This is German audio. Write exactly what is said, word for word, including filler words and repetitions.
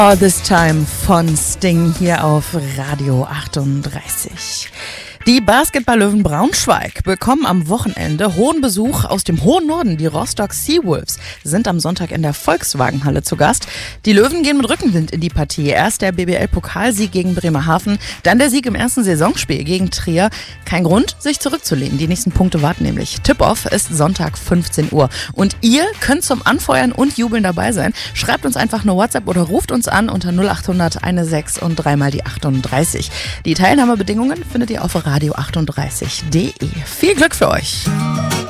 All This Time von Sting hier auf Radio achtunddreißig. Die Basketball-Löwen Braunschweig bekommen am Wochenende hohen Besuch aus dem hohen Norden. Die Rostock Seawolves sind am Sonntag in der Volkswagenhalle zu Gast. Die Löwen gehen mit Rückenwind in die Partie. Erst der B B L-Pokalsieg gegen Bremerhaven, dann der Sieg im ersten Saisonspiel gegen Trier. Kein Grund, sich zurückzulehnen. Die nächsten Punkte warten nämlich. Tip-Off ist Sonntag fünfzehn Uhr. Und ihr könnt zum Anfeuern und Jubeln dabei sein. Schreibt uns einfach eine WhatsApp oder ruft uns an unter null achthundert sechzehn und dreimal die achtunddreißig. Die Teilnahmebedingungen findet ihr auf radio achtunddreißig punkt de. Viel Glück für euch!